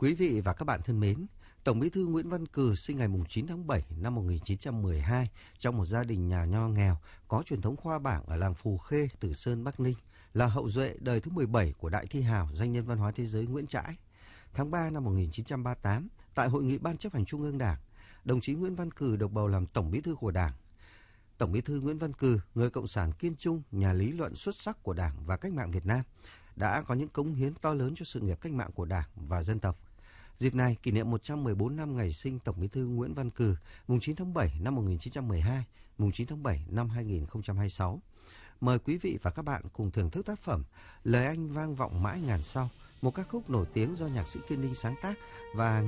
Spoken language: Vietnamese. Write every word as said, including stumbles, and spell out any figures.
Quý vị và các bạn thân mến, Tổng Bí thư Nguyễn Văn Cừ sinh ngày chín tháng bảy năm một nghìn chín trăm mười hai trong một gia đình nhà nho nghèo có truyền thống khoa bảng ở làng Phù Khê, Tử Sơn, Bắc Ninh, là hậu duệ đời thứ mười bảy của đại thi hào danh nhân văn hóa thế giới Nguyễn Trãi. Tháng ba năm một nghìn chín trăm ba mươi tám, tại Hội nghị Ban chấp hành Trung ương Đảng, đồng chí Nguyễn Văn Cừ được bầu làm Tổng Bí thư của Đảng. Tổng Bí thư Nguyễn Văn Cừ, người cộng sản kiên trung, nhà lý luận xuất sắc của Đảng và cách mạng Việt Nam, đã có những cống hiến to lớn cho sự nghiệp cách mạng của Đảng và dân tộc. Dịp này kỷ niệm một trăm mười bốn năm ngày sinh Tổng Bí thư Nguyễn Văn Cừ, mùng chín tháng bảy năm một nghìn chín trăm mười hai, mùng chín tháng bảy năm hai nghìn không trăm hai mươi sáu. Mời quý vị và các bạn cùng thưởng thức tác phẩm Lời Anh vang vọng mãi ngàn sau, một ca khúc nổi tiếng do nhạc sĩ Kiên Ninh sáng tác và